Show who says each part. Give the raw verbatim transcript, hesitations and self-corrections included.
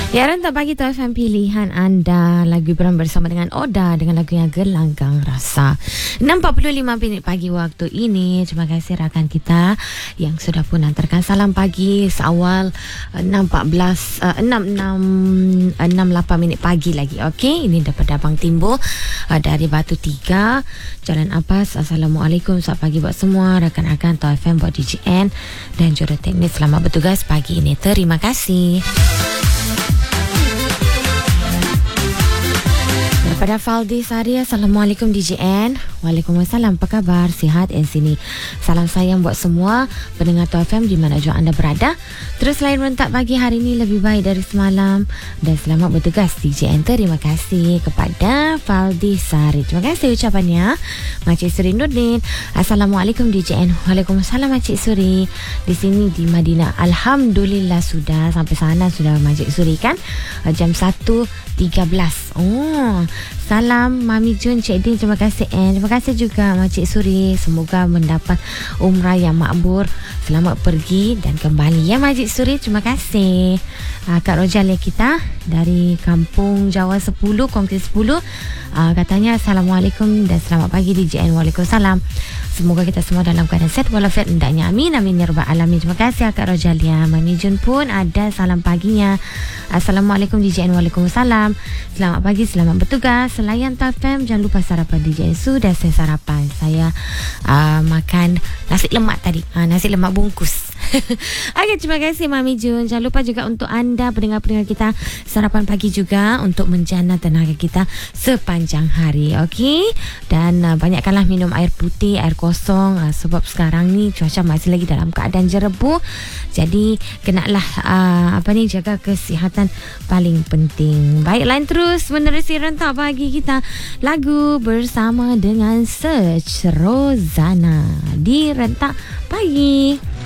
Speaker 1: Ya, rentak pagi tu F M pilihan anda. Lagu Ibrahim bersama dengan Oda dengan lagu yang Gelanggang Rasa. enam empat puluh lima minit pagi waktu ini. Terima kasih rakan kita yang sudah pun hantarkan salam pagi seawal enam empat belas uh, enam enam lapan minit pagi lagi. Okey, ini daripada Abang Timbul uh, dari Batu Tiga, Jalan Abbas. Assalamualaikum, selamat pagi buat semua rakan-rakan Tau F M buat D J N dan juruteknik. Selamat bertugas pagi ini. Terima kasih. Daripada Faldi Sari, Assalamualaikum D J N. Waalaikumsalam, apa khabar? Sihat di sini. Salam sayang buat semua pendengar Tau F M di mana juga anda berada. Terus lain rentak pagi hari ini lebih baik dari semalam. Dan selamat bertugas D J N. Terima kasih kepada Faldi Sari. Terima kasih ucapannya Makcik Suri Nurdin. Assalamualaikum D J N. Waalaikumsalam Makcik Suri. Di sini di Madinah, Alhamdulillah sudah sampai sana sudah Makcik Suri kan. Jam satu tiga belas. Oh, salam Mami Jun, Cik Din, terima kasih. And terima kasih juga Makcik Suri. Semoga mendapat umrah yang makbul. Selamat pergi dan kembali ya Makcik Suri. Terima kasih. uh, Kak Rojalia kita dari Kampung Jawa sepuluh, Kongsi sepuluh, uh, katanya Assalamualaikum dan selamat pagi D J N. Waalaikumsalam. Semoga kita semua dalam keadaan sehat walafiat hendaknya. Amin amin ya rabbal alamin. Terima kasih Kak Rojalia. Mami Jun pun ada salam paginya. Assalamualaikum D J N. Waalaikumsalam. Selamat pagi, selamat bertugas. Layan Tau F M, jangan lupa sarapan D J N. Sudah saya sarapan. Saya uh, makan nasi lemak tadi. Uh, nasi lemak bungkus. Okey, terima kasih Mami Jun. Jangan lupa juga untuk anda pendengar-pendengar kita, sarapan pagi juga untuk menjana tenaga kita sepanjang hari. Okey. Dan uh, banyakkanlah minum air putih, air kosong, uh, sebab sekarang ni cuaca masih lagi dalam keadaan jerebu. Jadi kenalah uh, apa ni jaga kesihatan paling penting. Baik, lain terus menerusi rentak pagi kita. Lagu bersama dengan Search Rozana di rentak pagi.